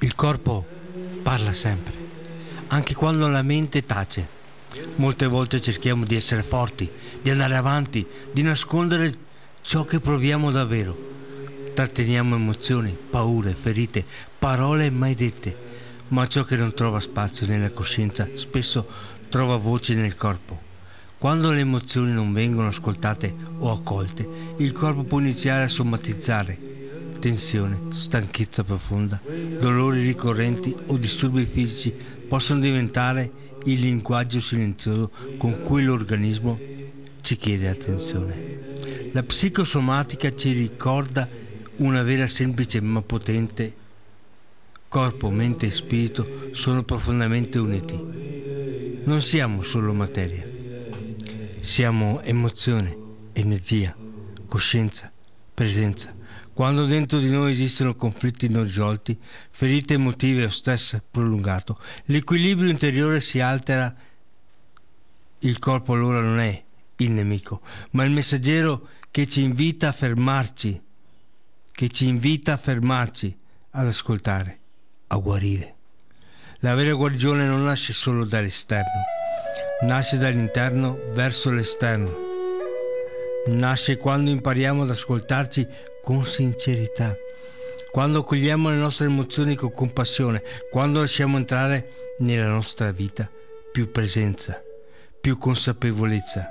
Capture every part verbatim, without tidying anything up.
Il corpo parla sempre, anche quando la mente tace. Molte volte cerchiamo di essere forti, di andare avanti, di nascondere ciò che proviamo davvero. Tratteniamo emozioni, paure, ferite, parole mai dette, ma ciò che non trova spazio nella coscienza spesso trova voce nel corpo. Quando le emozioni non vengono ascoltate o accolte, il corpo può iniziare a somatizzare. Tensione, stanchezza profonda, dolori ricorrenti o disturbi fisici possono diventare il linguaggio silenzioso con cui l'organismo ci chiede attenzione. La psicosomatica ci ricorda una vera semplice ma potente: corpo, mente e spirito sono profondamente uniti. Non siamo solo materia, siamo emozione, energia, coscienza, presenza. Quando dentro di noi esistono conflitti non risolti, ferite emotive o stress prolungato, l'equilibrio interiore si altera. Il corpo allora non è il nemico, ma il messaggero che ci invita a fermarci, che ci invita a fermarci, ad ascoltare, a guarire. La vera guarigione non nasce solo dall'esterno, nasce dall'interno verso l'esterno. Nasce quando impariamo ad ascoltarci con sincerità, quando accogliamo le nostre emozioni con compassione, quando lasciamo entrare nella nostra vita più presenza, più consapevolezza,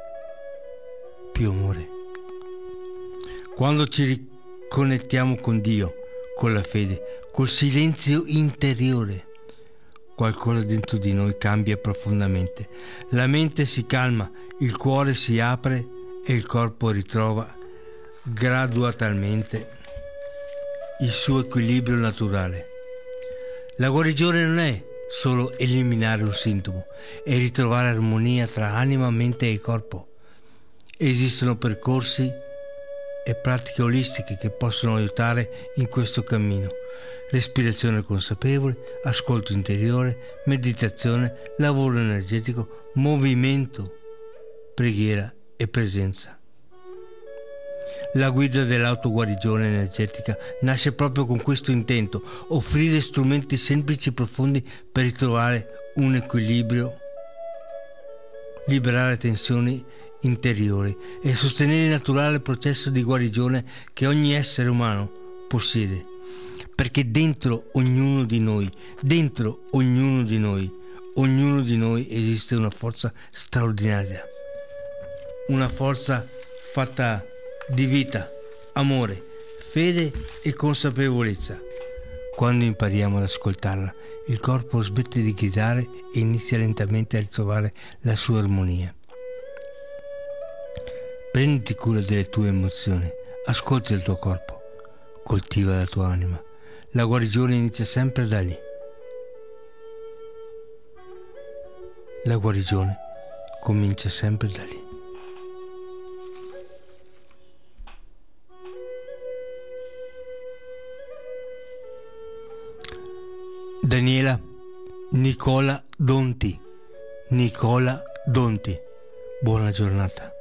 più amore. Quando ci riconnettiamo con Dio, con la fede, col silenzio interiore, qualcosa dentro di noi cambia profondamente. La mente si calma, il cuore si apre e il corpo ritrova gradualmente il suo equilibrio naturale. La guarigione non è solo eliminare un sintomo, è ritrovare armonia tra anima, mente e corpo. Esistono percorsi e pratiche olistiche che possono aiutare in questo cammino: respirazione consapevole, ascolto interiore, meditazione, lavoro energetico, movimento, preghiera e presenza. La guida dell'autoguarigione energetica nasce proprio con questo intento: offrire strumenti semplici e profondi per ritrovare un equilibrio, liberare tensioni interiori e sostenere il naturale processo di guarigione che ogni essere umano possiede. Perché dentro ognuno di noi, dentro ognuno di noi, ognuno di noi esiste una forza straordinaria, una forza fatta di vita, amore, fede e consapevolezza. Quando impariamo ad ascoltarla, il corpo smette di gridare e inizia lentamente a ritrovare la sua armonia. Prenditi cura delle tue emozioni, ascolta il tuo corpo, coltiva la tua anima. La guarigione inizia sempre da lì. La guarigione comincia sempre da lì. Daniela Nicola Donti. Nicola Donti. Buona giornata.